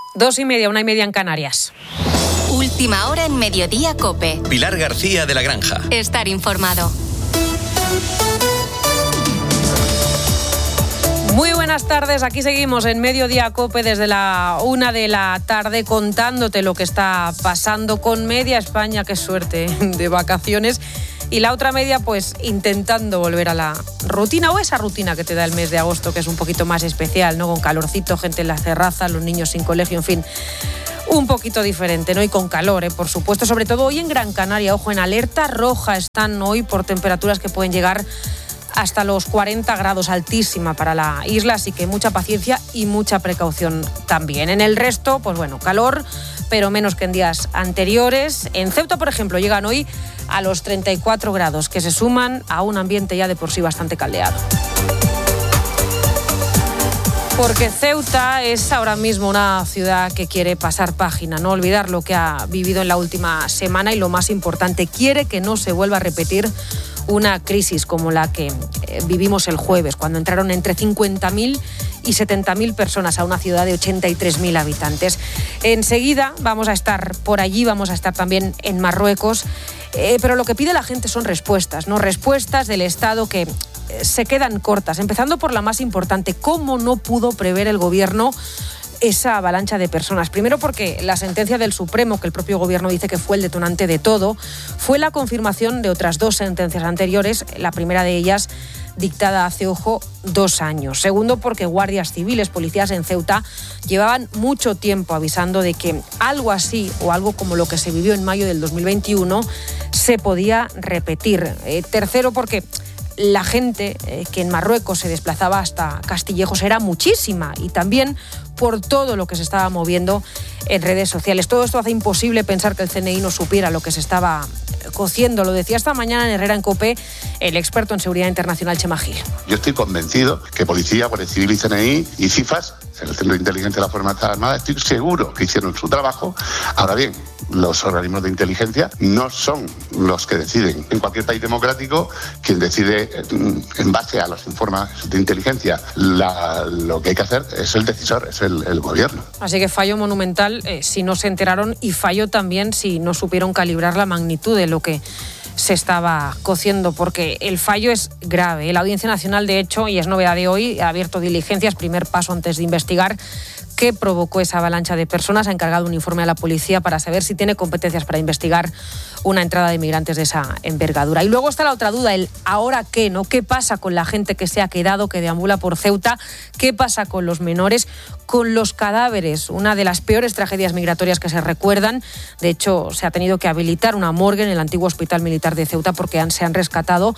2:30, 1:30 en Canarias. Última hora en Mediodía COPE. Pilar García de la Granja. Estar informado. Muy buenas tardes, aquí seguimos en Mediodía COPE desde la 1 de la tarde contándote lo que está pasando con media España, qué suerte, de vacaciones, y la otra media pues intentando volver a la rutina o esa rutina que te da el mes de agosto, que es un poquito más especial, ¿no? Con calorcito, gente en las terrazas, los niños sin colegio, en fin, un poquito diferente, ¿no? Y con calor, por supuesto, sobre todo hoy en Gran Canaria, ojo, en alerta roja están hoy por temperaturas que pueden llegar hasta los 40 grados, altísima para la isla, así que mucha paciencia y mucha precaución también. En el resto, pues bueno, calor, pero menos que en días anteriores. En Ceuta, por ejemplo, llegan hoy a los 34 grados, que se suman a un ambiente ya de por sí bastante caldeado. Porque Ceuta es ahora mismo una ciudad que quiere pasar página, no olvidar lo que ha vivido en la última semana y lo más importante, quiere que no se vuelva a repetir una crisis como la que vivimos el jueves, cuando entraron entre 50.000 y 70.000 personas a una ciudad de 83.000 habitantes. Enseguida vamos a estar por allí, vamos a estar también en Marruecos, pero lo que pide la gente son respuestas, ¿no? Respuestas del Estado que se quedan cortas, empezando por la más importante, ¿cómo no pudo prever el gobierno esa avalancha de personas? Primero porque la sentencia del Supremo, que el propio gobierno dice que fue el detonante de todo, fue la confirmación de otras 2 sentencias anteriores, la primera de ellas dictada hace, ojo, 2 años. Segundo, porque guardias civiles, policías en Ceuta, llevaban mucho tiempo avisando de que algo así o algo como lo que se vivió en mayo del 2021 se podía repetir. Tercero, porque la gente que en Marruecos se desplazaba hasta Castillejos era muchísima y también por todo lo que se estaba moviendo en redes sociales. Todo esto hace imposible pensar que el CNI no supiera lo que se estaba cociendo. Lo decía esta mañana en Herrera en COPE el experto en seguridad internacional, Chema Gil. Yo estoy convencido que Policía, Guardia Civil y CNI y CIFAS, el Centro de Inteligencia de las Fuerzas Armadas, estoy seguro que hicieron su trabajo. Ahora bien, los organismos de inteligencia no son los que deciden. En cualquier país democrático, quien decide en base a los informes de inteligencia lo que hay que hacer es el decisor, es el gobierno. Así que fallo monumental si no se enteraron y fallo también si no supieron calibrar la magnitud de lo que se estaba cociendo, porque el fallo es grave. La Audiencia Nacional, de hecho, y es novedad de hoy, ha abierto diligencias, primer paso antes de investigar qué provocó esa avalancha de personas. Ha encargado un informe a la policía para saber si tiene competencias para investigar una entrada de migrantes de esa envergadura. Y luego está la otra duda, el ¿ahora qué? ¿No? ¿Qué pasa con la gente que se ha quedado, que deambula por Ceuta? ¿Qué pasa con los menores? Con los cadáveres, una de las peores tragedias migratorias que se recuerdan. De hecho, se ha tenido que habilitar una morgue en el antiguo Hospital Militar de Ceuta porque se han rescatado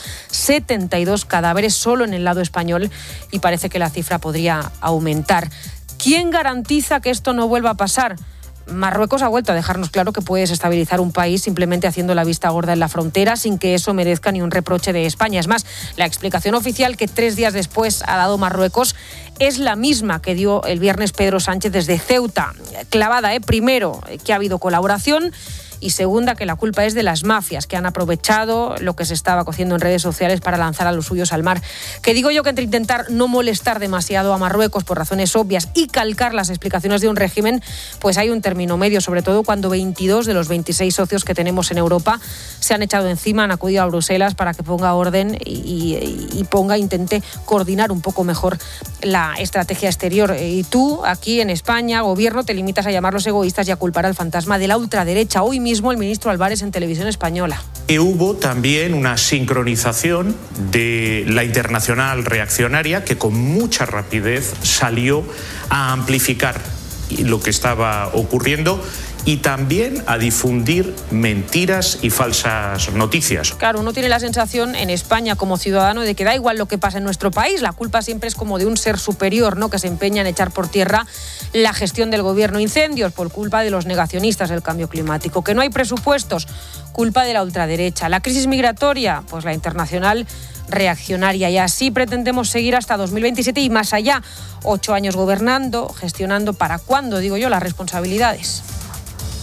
72 cadáveres solo en el lado español y parece que la cifra podría aumentar. ¿Quién garantiza que esto no vuelva a pasar? Marruecos ha vuelto a dejarnos claro que puede desestabilizar un país simplemente haciendo la vista gorda en la frontera sin que eso merezca ni un reproche de España. Es más, la explicación oficial que 3 días después ha dado Marruecos es la misma que dio el viernes Pedro Sánchez desde Ceuta. Clavada, primero, que ha habido colaboración, y segunda, que la culpa es de las mafias que han aprovechado lo que se estaba cociendo en redes sociales para lanzar a los suyos al mar. Que digo yo que entre intentar no molestar demasiado a Marruecos por razones obvias y calcar las explicaciones de un régimen, pues hay un término medio, sobre todo cuando 22 de los 26 socios que tenemos en Europa se han echado encima, han acudido a Bruselas para que ponga orden y intente coordinar un poco mejor la estrategia exterior. Y tú, aquí en España, gobierno, te limitas a llamarlos egoístas y a culpar al fantasma de la ultraderecha. Hoy mismo el ministro Álvarez en Televisión Española. Hubo también una sincronización de la internacional reaccionaria que con mucha rapidez salió a amplificar lo que estaba ocurriendo y también a difundir mentiras y falsas noticias. Claro, uno tiene la sensación en España como ciudadano de que da igual lo que pasa en nuestro país, la culpa siempre es como de un ser superior, ¿no?, que se empeña en echar por tierra la gestión del gobierno. Incendios por culpa de los negacionistas del cambio climático, que no hay presupuestos, culpa de la ultraderecha. La crisis migratoria, pues la internacional reaccionaria, y así pretendemos seguir hasta 2027 y más allá. 8 años gobernando, gestionando, ¿para cuándo, digo yo, las responsabilidades?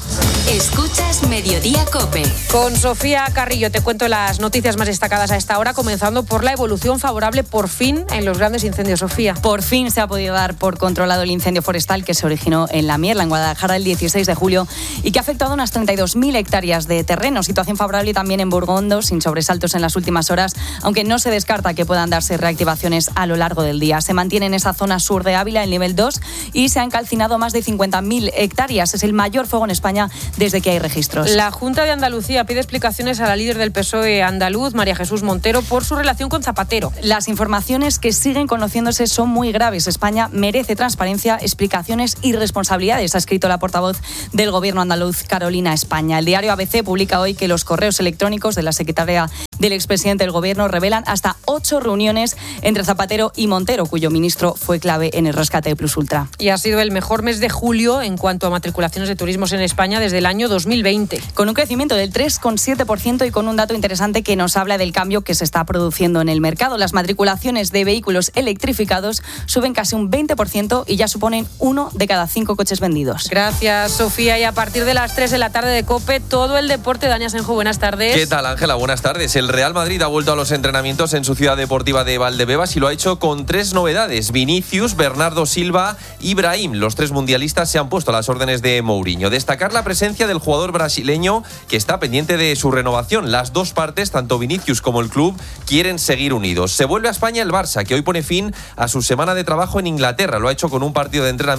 Escuchas Mediodía COPE. Con Sofía Carrillo te cuento las noticias más destacadas a esta hora, comenzando por la evolución favorable por fin en los grandes incendios. Sofía. Por fin se ha podido dar por controlado el incendio forestal que se originó en La Mierla, en Guadalajara, el 16 de julio y que ha afectado a unas 32.000 hectáreas de terreno. Situación favorable también en Burgondo, sin sobresaltos en las últimas horas, aunque no se descarta que puedan darse reactivaciones a lo largo del día. Se mantiene en esa zona sur de Ávila el nivel 2 y se han calcinado más de 50.000 hectáreas. Es el mayor fuego en España desde que hay registros. La Junta de Andalucía pide explicaciones a la líder del PSOE andaluz, María Jesús Montero, por su relación con Zapatero. Las informaciones que siguen conociéndose son muy graves. España merece transparencia, explicaciones y responsabilidades, ha escrito la portavoz del Gobierno andaluz, Carolina España. El diario ABC publica hoy que los correos electrónicos de la secretaria del expresidente del Gobierno revelan hasta 8 reuniones entre Zapatero y Montero, cuyo ministro fue clave en el rescate de Plus Ultra. Y ha sido el mejor mes de julio en cuanto a matriculaciones de turismos en España desde el año 2020. Con un crecimiento del 3,7% y con un dato interesante que nos habla del cambio que se está produciendo en el mercado. Las matriculaciones de vehículos electrificados suben casi un 20% y ya suponen 1 de cada 5 coches vendidos. Gracias, Sofía. Y a partir de las 3 de la tarde de COPE, todo el deporte. Dani Asenjo, buenas tardes. ¿Qué tal, Ángela? Buenas tardes. El Real Madrid ha vuelto a los entrenamientos en su ciudad deportiva de Valdebebas y lo ha hecho con 3 novedades. Vinicius, Bernardo Silva y Brahim. Los 3 mundialistas se han puesto a las órdenes de Mourinho. Destacar la presencia del jugador brasileño que está pendiente de su renovación. Las dos partes, tanto Vinicius como el club, quieren seguir unidos. Se vuelve a España el Barça, que hoy pone fin a su semana de trabajo en Inglaterra. Lo ha hecho con un partido de entrenamiento